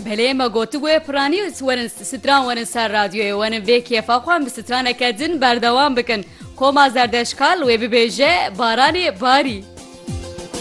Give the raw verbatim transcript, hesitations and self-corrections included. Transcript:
Belê me gotu wê piranî werin stran werin ser radyoyê werin vê kêfa xwan bi straneke din berdewam bikin. Koma zerdeşkal wê bibêje baranê barî.